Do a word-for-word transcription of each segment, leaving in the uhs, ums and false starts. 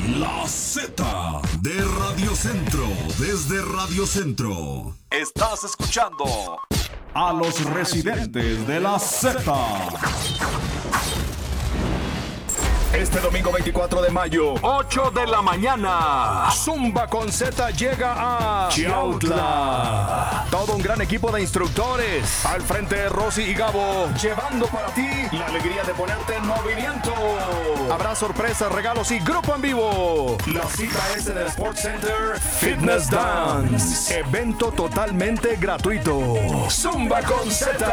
La Z de Radio Centro, desde Radio Centro. Estás escuchando a los residentes de la Z. Este domingo veinticuatro de mayo, ocho de la mañana, Zumba con Z llega a Chiautla. Todo un gran equipo de instructores. Al frente de Rosy y Gabo, llevando para ti la alegría de ponerte en movimiento. Habrá sorpresas, regalos y grupo en vivo. La cita es en el Sports Center Fitness Dance. Evento totalmente gratuito. Zumba con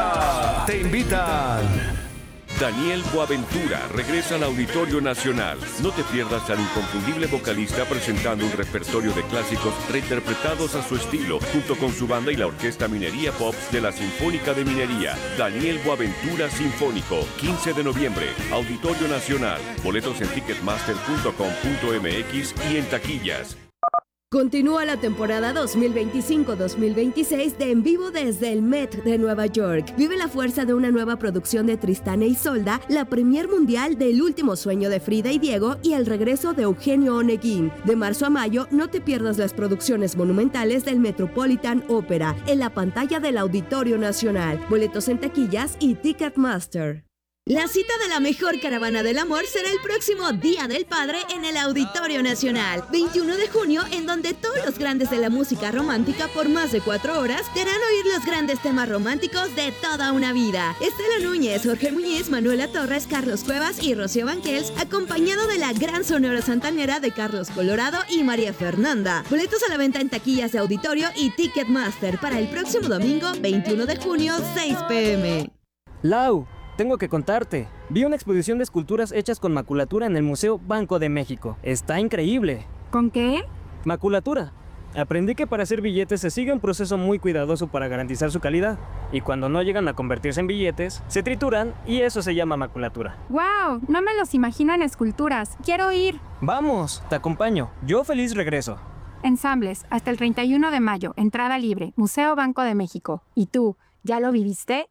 Z. Te invitan Daniel Boaventura regresa al Auditorio Nacional. No te pierdas al inconfundible vocalista presentando un repertorio de clásicos reinterpretados a su estilo, junto con su banda y la Orquesta Minería Pops de la Sinfónica de Minería. Daniel Boaventura Sinfónico, quince de noviembre, Auditorio Nacional. Boletos en ticketmaster punto com punto m x y en taquillas. Continúa la temporada dos mil veinticinco dos mil veintiséis de En Vivo desde el Met de Nueva York. Vive la fuerza de una nueva producción de Tristán e Isolda, la premier mundial del Último Sueño de Frida y Diego y el regreso de Eugenio Oneguín. De marzo a mayo, no te pierdas las producciones monumentales del Metropolitan Opera en la pantalla del Auditorio Nacional. Boletos en taquillas y Ticketmaster. La cita de la mejor caravana del amor será el próximo Día del Padre en el Auditorio Nacional, veintiuno de junio, en donde todos los grandes de la música romántica por más de cuatro horas te harán oír los grandes temas románticos de toda una vida. Estela Núñez, Jorge Muñiz, Manuela Torres, Carlos Cuevas y Rocío Banquels, acompañado de la gran Sonora Santanera de Carlos Colorado y María Fernanda. Boletos a la venta en taquillas de Auditorio y Ticketmaster para el próximo domingo, veintiuno de junio, seis p m Lau, tengo que contarte. Vi una exposición de esculturas hechas con maculatura en el Museo Banco de México. Está increíble. ¿Con qué? Maculatura. Aprendí que para hacer billetes se sigue un proceso muy cuidadoso para garantizar su calidad. Y cuando no llegan a convertirse en billetes, se trituran y eso se llama maculatura. ¡Wow! No me los imagino en esculturas. ¡Quiero ir! Vamos, te acompaño. Yo feliz regreso. Ensambles, hasta el treinta y uno de mayo. Entrada libre. Museo Banco de México. ¿Y tú, ya lo viviste?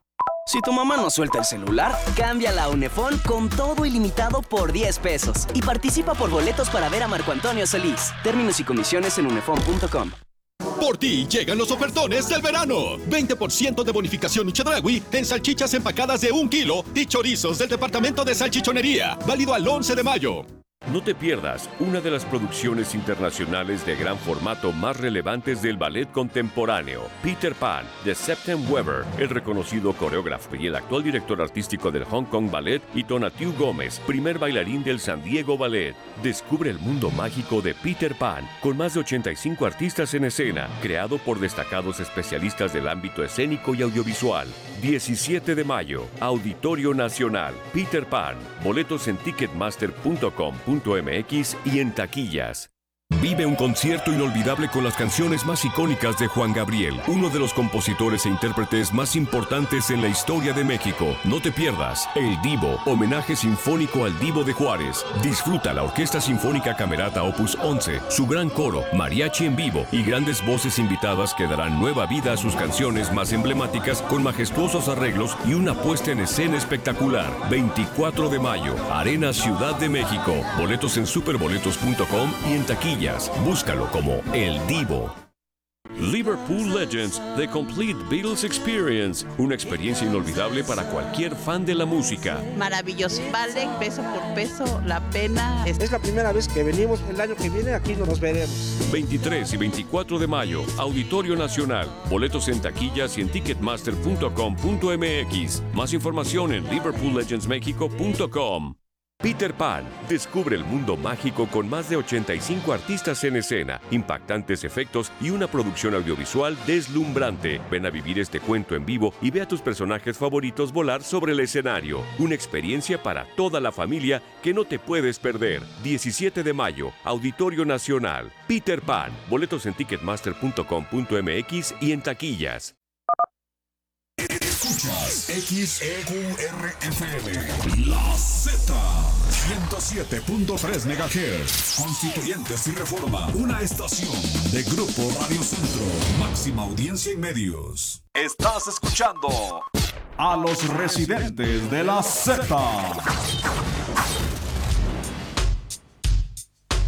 Si tu mamá no suelta el celular, cámbiala a Unefón con todo ilimitado por diez pesos. Y participa por boletos para ver a Marco Antonio Solís. Términos y condiciones en unefón punto com. Por ti llegan los ofertones del verano. veinte por ciento de bonificación y Chedraui en salchichas empacadas de un kilo y chorizos del departamento de salchichonería. Válido al once de mayo. No te pierdas una de las producciones internacionales de gran formato más relevantes del ballet contemporáneo, Peter Pan, de Septem Weber, el reconocido coreógrafo y el actual director artístico del Hong Kong Ballet, y Tonatiuh Gómez, primer bailarín del San Diego Ballet. Descubre el mundo mágico de Peter Pan, con más de ochenta y cinco artistas en escena, creado por destacados especialistas del ámbito escénico y audiovisual. diecisiete de mayo, Auditorio Nacional, Peter Pan. Boletos en ticketmaster punto com punto m x y en taquillas. Vive un concierto inolvidable con las canciones más icónicas de Juan Gabriel, uno de los compositores e intérpretes más importantes en la historia de México. No te pierdas El Divo, homenaje sinfónico al Divo de Juárez. Disfruta la Orquesta Sinfónica Camerata Opus once, su gran coro, mariachi en vivo y grandes voces invitadas que darán nueva vida a sus canciones más emblemáticas con majestuosos arreglos y una puesta en escena espectacular. veinticuatro de mayo, Arena Ciudad de México. Boletos en superboletos punto com y en taquilla. Búscalo como El Divo. Liverpool Legends, The Complete Beatles Experience. Una experiencia inolvidable para cualquier fan de la música. Maravilloso. Vale peso por peso la pena. Es la primera vez que venimos. El año que viene aquí nos veremos. veintitrés y veinticuatro de mayo, Auditorio Nacional. Boletos en taquillas y en ticketmaster punto com punto m x. Más información en liverpool legends mexico punto com. Peter Pan. Descubre el mundo mágico con más de ochenta y cinco artistas en escena, impactantes efectos y una producción audiovisual deslumbrante. Ven a vivir este cuento en vivo y ve a tus personajes favoritos volar sobre el escenario. Una experiencia para toda la familia que no te puedes perder. diecisiete de mayo, Auditorio Nacional. Peter Pan. Boletos en ticketmaster punto com punto m x y en taquillas. Escuchas X E Q R F M, La Z, ciento siete punto tres megahertz, Constituyentes y Reforma, una estación de Grupo Radio Centro, máxima audiencia en medios. Estás escuchando a los residentes de la Z.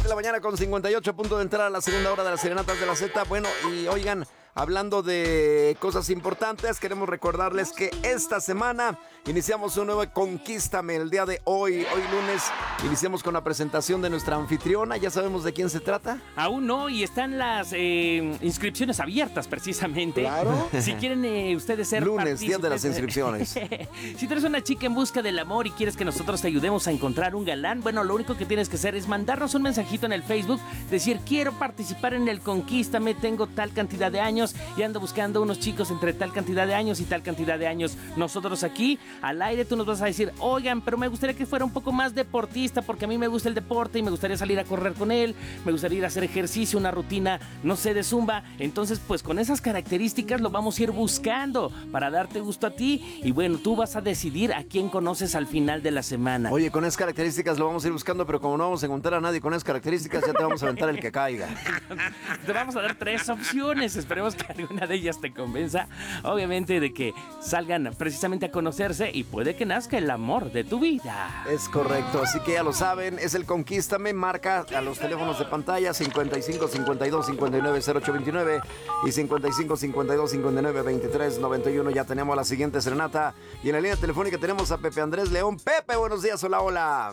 de la mañana con cincuenta y ocho, a punto de entrar a la segunda hora de las Serenatas de la Z. Bueno, y oigan, hablando de cosas importantes, queremos recordarles que esta semana iniciamos un nuevo Conquístame. El día de hoy, hoy lunes, iniciamos con la presentación de nuestra anfitriona. ¿Ya sabemos de quién se trata? Aún no, y están las eh, inscripciones abiertas precisamente. Claro. Si quieren eh, ustedes ser lunes, día de las partícipes- inscripciones. Si tú eres una chica en busca del amor y quieres que nosotros te ayudemos a encontrar un galán, bueno, lo único que tienes que hacer es mandarnos un mensajito en el Facebook, decir, quiero participar en el Conquístame, tengo tal cantidad de años y ando buscando unos chicos entre tal cantidad de años y tal cantidad de años. Nosotros aquí, al aire, tú nos vas a decir, oigan, pero me gustaría que fuera un poco más deportista porque a mí me gusta el deporte y me gustaría salir a correr con él, me gustaría ir a hacer ejercicio, una rutina, no sé, de zumba. Entonces, pues con esas características lo vamos a ir buscando para darte gusto a ti y bueno, tú vas a decidir a quién conoces al final de la semana. Oye, con esas características lo vamos a ir buscando, pero como no vamos a encontrar a nadie con esas características, ya te vamos a aventar el que caiga. Te vamos a dar tres opciones, esperemos que alguna de ellas te convenza, obviamente de que salgan precisamente a conocerse y puede que nazca el amor de tu vida. Es correcto, así que ya lo saben, es el Conquístame. Marca a los teléfonos de pantalla cincuenta y cinco, cincuenta y dos, cincuenta y nueve, cero ocho veintinueve y cincuenta y cinco, cincuenta y dos, cincuenta y nueve, veintitrés, noventa y uno. Ya tenemos la siguiente serenata y en la línea telefónica tenemos a Pepe Andrés León. Pepe, buenos días, hola, hola.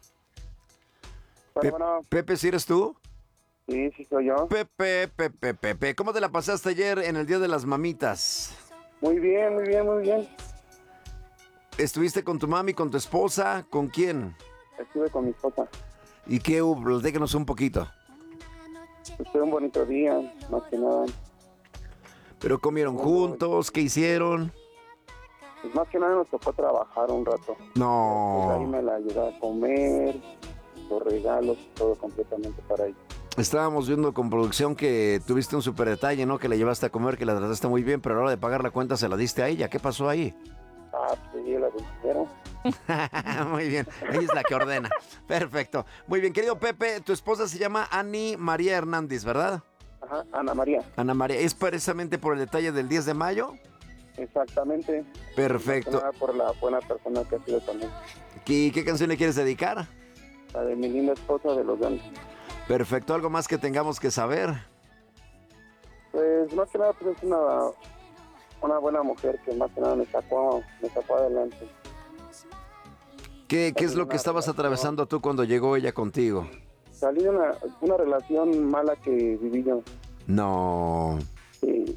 Pe- Pepe, ¿sí eres tú? Sí, sí soy yo. Pepe, Pepe, Pepe, ¿cómo te la pasaste ayer en el Día de las Mamitas? Muy bien, muy bien, muy bien. ¿Estuviste con tu mami, con tu esposa? ¿Con quién? Estuve con mi esposa. ¿Y qué hubo? Platícanos un poquito. Pues fue un bonito día, más que nada. ¿Pero comieron juntos? ¿Qué hicieron? Pues más que nada nos tocó trabajar un rato. No. Pues ahí me la ayudé a comer, los regalos, todo completamente para ella. Estábamos viendo con producción que tuviste un súper detalle, ¿no? Que la llevaste a comer, que la trataste muy bien, pero a la hora de pagar la cuenta se la diste a ella. ¿Qué pasó ahí? Ah, pues ella la dinero. Muy bien, ella es la que ordena. Perfecto. Muy bien, querido Pepe, tu esposa se llama Ani María Hernández, ¿verdad? Ajá, Ana María. Ana María, ¿es precisamente por el detalle del diez de mayo? Exactamente. Perfecto. Más que nada por la buena persona que ha sido también. ¿Y qué canción le quieres dedicar? La de mi linda esposa de los grandes. Perfecto, ¿algo más que tengamos que saber? Pues más que nada pues es una, una buena mujer que más que nada me sacó, me sacó adelante. ¿Qué, qué es lo que estabas atravesando tú cuando llegó ella contigo? Salí de una, una relación mala que viví yo. No. Sí.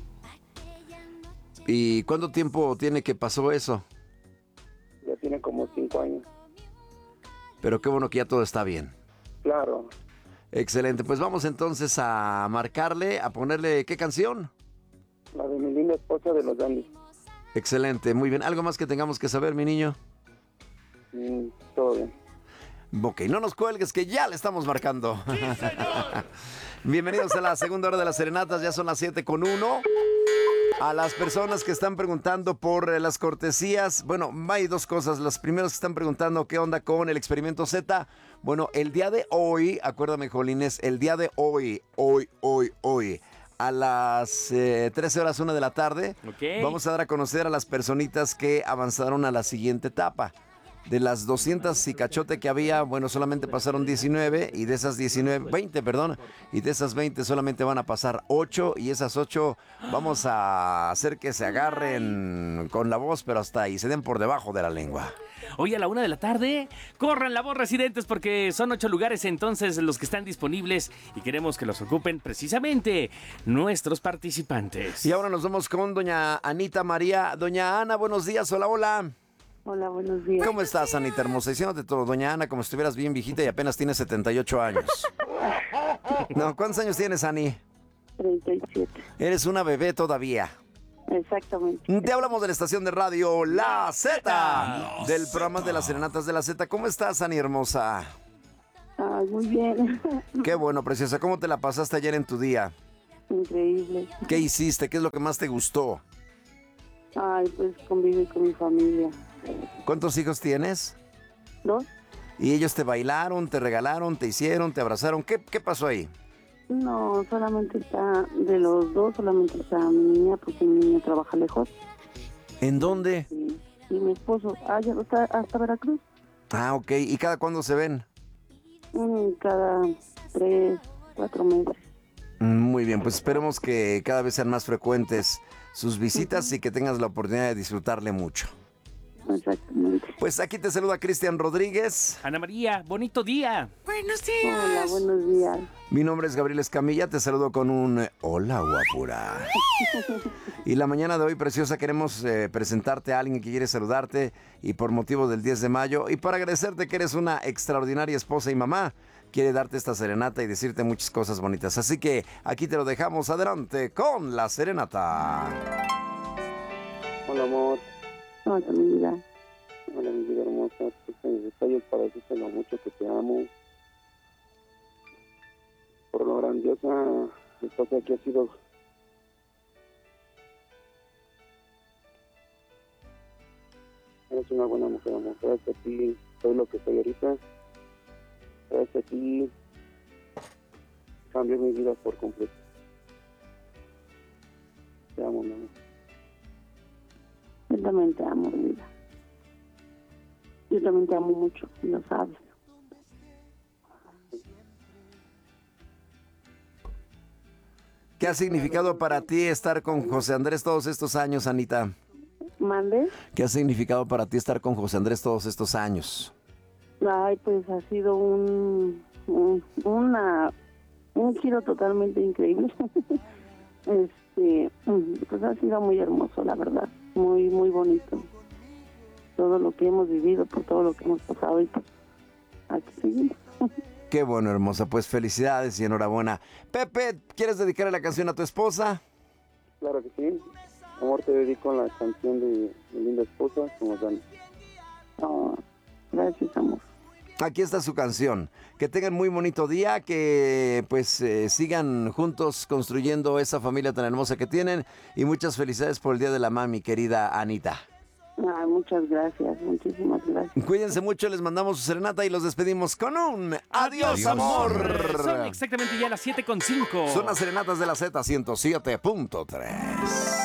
¿Y cuánto tiempo tiene que pasó eso? Ya tiene como cinco años. Pero qué bueno que ya todo está bien. Claro. Excelente, pues vamos entonces a marcarle, a ponerle, ¿qué canción? La de mi linda esposa de los Dandy. Excelente, muy bien. ¿Algo más que tengamos que saber, mi niño? Mm, todo bien. Ok, no nos cuelgues que ya le estamos marcando. Bienvenidos a la segunda hora de las serenatas, ya son las siete con uno. A las personas que están preguntando por eh, las cortesías, bueno, hay dos cosas. Las primeras que están preguntando qué onda con el experimento Z. Bueno, el día de hoy, acuérdame, Jolines, el día de hoy, hoy, hoy, hoy, a las eh, trece horas una de la tarde, okay, vamos a dar a conocer a las personitas que avanzaron a la siguiente etapa. De las doscientas y cachote que había, bueno, solamente pasaron diecinueve y de esas diecinueve, veinte, perdón, y de esas veinte solamente van a pasar ocho y esas ocho vamos a hacer que se agarren con la voz, pero hasta ahí, se den por debajo de la lengua. Hoy a la una de la tarde, corran la voz, residentes, porque son ocho lugares entonces los que están disponibles y queremos que los ocupen precisamente nuestros participantes. Y ahora nos vamos con doña Anita María. Doña Ana, buenos días, hola, hola. Hola, buenos días. ¿Cómo estás, Anita hermosa? Diciéndote todo, doña Ana, como si estuvieras bien viejita y apenas tienes setenta y ocho años. No, ¿cuántos años tienes, Ani? treinta y siete. Eres una bebé todavía. Exactamente. Te hablamos de la estación de radio La Z, La del Z. programa de las serenatas de la Z. ¿Cómo estás, Ani hermosa? Ay, muy bien. Qué bueno, preciosa. ¿Cómo te la pasaste ayer en tu día? Increíble. ¿Qué hiciste? ¿Qué es lo que más te gustó? Ay, pues conviví con mi familia. ¿Cuántos hijos tienes? Dos. ¿Y ellos te bailaron, te regalaron, te hicieron, te abrazaron? ¿Qué, qué pasó ahí? No, solamente está, de los dos, solamente está mi niña, porque mi niña trabaja lejos. ¿En dónde? Y, y mi esposo, ah, ya está hasta Veracruz. Ah, ok. ¿Y cada cuándo se ven? Mm, Cada tres, cuatro meses. Muy bien, pues esperemos que cada vez sean más frecuentes sus visitas y que tengas la oportunidad de disfrutarle mucho. Exactamente. Pues aquí te saluda Cristian Rodríguez. Ana María, bonito día. Buenos días. Hola, buenos días. Mi nombre es Gabriel Escamilla, te saludo con un eh, hola guapura. Y la mañana de hoy, preciosa, queremos eh, presentarte a alguien que quiere saludarte y por motivo del diez de mayo y para agradecerte que eres una extraordinaria esposa y mamá, quiere darte esta serenata y decirte muchas cosas bonitas. Así que aquí te lo dejamos, adelante con la serenata. Hola, amor. Hola, mi vida. Hola, mi vida hermosa. Estos detalles para decirte lo mucho que te amo. Por lo grandiosa esposa que has sido. Eres una buena mujer, amor. Gracias a ti soy lo que soy ahorita. Gracias a ti cambió mi vida por completo. Te amo, mi amor. Yo también te amo, mi vida. Yo también te amo mucho, y lo sabes. ¿Qué ha significado para ti estar con José Andrés todos estos años, Anita? ¿Mande? ¿Qué ha significado para ti estar con José Andrés todos estos años? Ay, pues ha sido un, un, una, un giro totalmente increíble. este, pues ha sido muy hermoso, la verdad. Muy, muy bonito. Todo lo que hemos vivido, por todo lo que hemos pasado y pues aquí seguimos. Qué bueno, hermosa. Pues felicidades y enhorabuena. Pepe, ¿quieres dedicarle la canción a tu esposa? Claro que sí. Amor, te dedico la canción de mi linda esposa, como dan. Oh, gracias, amor. Aquí está su canción. Que tengan muy bonito día, que pues eh, sigan juntos construyendo esa familia tan hermosa que tienen y muchas felicidades por el Día de la Mami, querida Anita. Ay, muchas gracias, muchísimas gracias. Cuídense mucho, les mandamos su serenata y los despedimos con un adiós, adiós amor. Son exactamente ya las siete con cinco. Son las serenatas de la Z ciento siete punto tres.